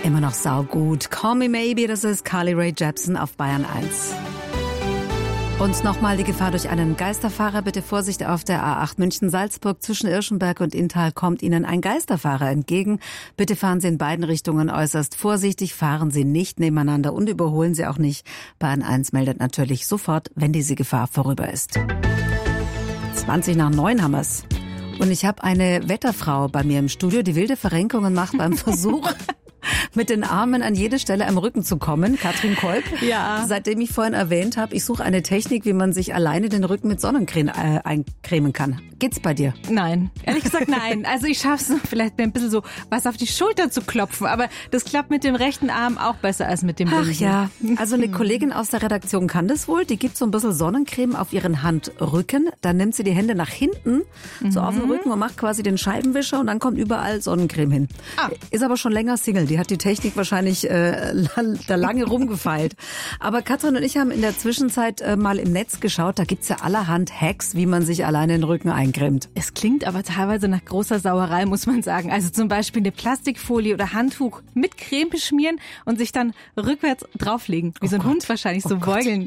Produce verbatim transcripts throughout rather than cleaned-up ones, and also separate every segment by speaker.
Speaker 1: Immer noch saugut. Call Me Maybe, das ist Carly Rae Jepsen auf Bayern eins. Und nochmal die Gefahr durch einen Geisterfahrer. Bitte Vorsicht auf der A acht München-Salzburg. Zwischen Irschenberg und Inntal kommt Ihnen ein Geisterfahrer entgegen. Bitte fahren Sie in beiden Richtungen äußerst vorsichtig. Fahren Sie nicht nebeneinander und überholen Sie auch nicht. Bayern eins meldet natürlich sofort, wenn diese Gefahr vorüber ist. zwanzig nach neun haben wir's. Und ich habe eine Wetterfrau bei mir im Studio, die wilde Verrenkungen macht beim Versuch, mit den Armen an jede Stelle am Rücken zu kommen. Katrin Kolb.
Speaker 2: Ja.
Speaker 1: Seitdem ich vorhin erwähnt habe, ich suche eine Technik, wie man sich alleine den Rücken mit Sonnencreme äh, eincremen kann. Geht's bei dir?
Speaker 2: Nein, ehrlich gesagt nein. Also ich schaff's vielleicht ein bisschen so was auf die Schulter zu klopfen, aber das klappt mit dem rechten Arm auch besser als mit dem linken.
Speaker 1: Ach ja, also eine Kollegin aus der Redaktion kann das wohl. Die gibt so ein bisschen Sonnencreme auf ihren Handrücken. Dann nimmt sie die Hände nach hinten, so mhm. auf den Rücken und macht quasi den Scheibenwischer und dann kommt überall Sonnencreme hin. Ah. Ist aber schon länger Single. Die hat die Technik wahrscheinlich äh, da lange rumgefeilt. Aber Katrin und ich haben in der Zwischenzeit äh, mal im Netz geschaut. Da gibt's ja allerhand Hacks, wie man sich alleine den Rücken eincremt.
Speaker 2: Es klingt aber teilweise nach großer Sauerei, muss man sagen. Also zum Beispiel eine Plastikfolie oder Handtuch mit Creme beschmieren und sich dann rückwärts drauflegen. Wie oh so ein Gott. Hund wahrscheinlich, oh so Gott. Beugeln.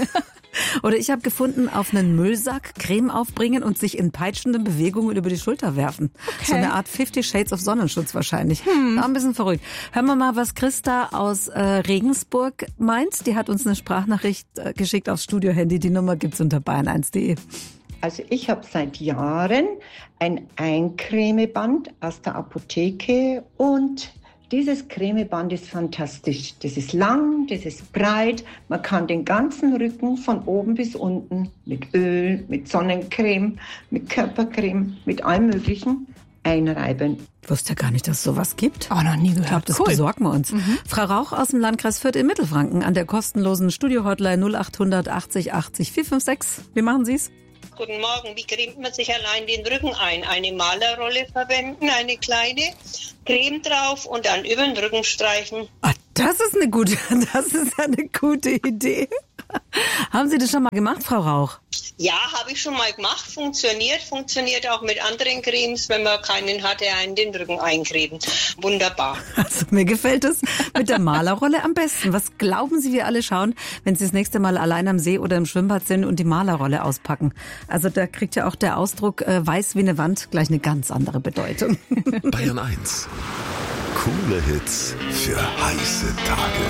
Speaker 1: Oder ich habe gefunden, auf einen Müllsack Creme aufbringen und sich in peitschenden Bewegungen über die Schulter werfen. Okay. So eine Art Fifty Shades of Sonnenschutz wahrscheinlich. Hm. War ein bisschen verrückt. Hören wir mal, was Christa aus äh, Regensburg meint. Die hat uns eine Sprachnachricht äh, geschickt aufs Studiohandy. Die Nummer gibt's unter bayern eins punkt de.
Speaker 3: Also ich habe seit Jahren ein Eincremeband aus der Apotheke und dieses Cremeband ist fantastisch. Das ist lang, das ist breit. Man kann den ganzen Rücken von oben bis unten mit Öl, mit Sonnencreme, mit Körpercreme, mit allem Möglichen einreiben.
Speaker 1: Ich wusste ja gar nicht, dass es sowas gibt.
Speaker 2: Oh, noch nie gehört.
Speaker 1: Ich glaube, das cool. besorgen wir uns. Mhm. Frau Rauch aus dem Landkreis Fürth in Mittelfranken an der kostenlosen Studio-Hotline null acht hundert achtzig achtzig vier fünf sechs. Wie machen Sie es?
Speaker 4: Guten Morgen. Wie cremt man sich allein den Rücken ein? Eine Malerrolle verwenden, eine kleine, Creme drauf und dann über den Rücken streichen.
Speaker 1: Ah, das ist eine gute, das ist eine gute Idee. Haben Sie das schon mal gemacht, Frau Rauch?
Speaker 4: Ja, habe ich schon mal gemacht. Funktioniert. Funktioniert auch mit anderen Cremes, wenn man keinen hat, der einen den Rücken eincremt. Wunderbar.
Speaker 1: Also mir gefällt es mit der Malerrolle am besten. Was glauben Sie, wir alle schauen, wenn Sie das nächste Mal allein am See oder im Schwimmbad sind und die Malerrolle auspacken? Also da kriegt ja auch der Ausdruck äh, weiß wie eine Wand gleich eine ganz andere Bedeutung.
Speaker 5: Bayern eins. Coole Hits für heiße Tage.